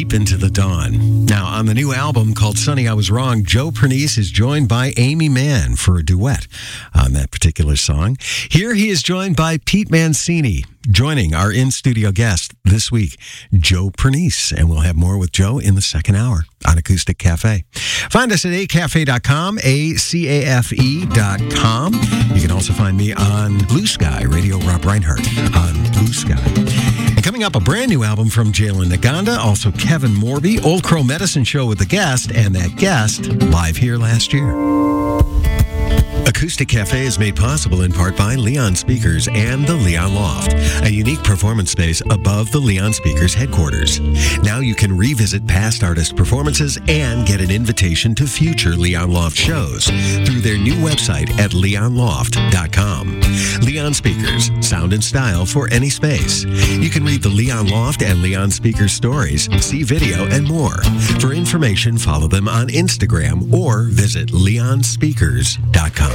deep into the dawn. Now, on the new album called Sonny, I Was Wrong, Joe Pernice is joined by Amy Mann for a duet on that particular song. Here he is joined by Pete Mancini, joining our in-studio guest this week, Joe Pernice. And we'll have more with Joe in the second hour on Acoustic Cafe. Find us at acafe.com, acafe.com. You can also find me on Blue Sky, Radio Rob Reinhardt on Blue Sky. And coming up, a brand new album from Jalen Naganda, also Kevin Morby, Old Crow Medicine Show with the guest, and that guest live here last year. Acoustic Cafe is made possible in part by Leon Speakers and the Leon Loft, a unique performance space above the Leon Speakers headquarters. Now you can revisit past artist performances and get an invitation to future Leon Loft shows through their new website at leonloft.com. Leon Speakers, sound and style for any space. You can read the Leon Loft and Leon Speakers stories, see video, and more. For information, follow them on Instagram or visit leonspeakers.com.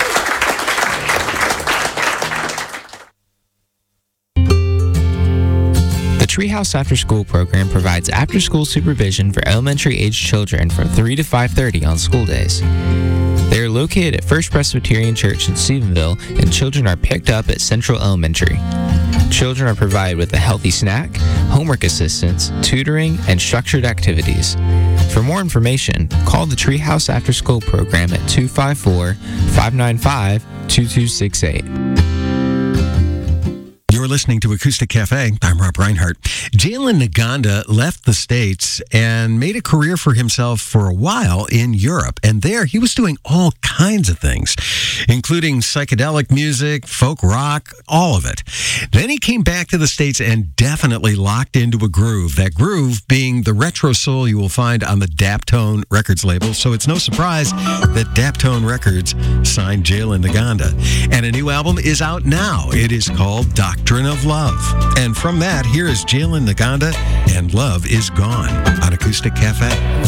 The Treehouse After School program provides after-school supervision for elementary-aged children from 3 to 5:30 on school days. They are located at First Presbyterian Church in Stephenville, and children are picked up at Central Elementary. Children are provided with a healthy snack, homework assistance, tutoring, and structured activities. For more information, call the Treehouse After School program at 254-595-2268. You're listening to Acoustic Cafe. I'm Rob Reinhardt. Jalen Naganda left the States and made a career for himself for a while in Europe. And there he was doing all kinds of things, including psychedelic music, folk rock, all of it. Then he came back to the States and definitely locked into a groove. That groove being the retro soul you will find on the Daptone Records label. So it's no surprise that Daptone Records signed Jalen Naganda. And a new album is out now. It is called Doctrine of Love. And from that, here is Jalen Naganda and Love Is Gone on Acoustic Cafe.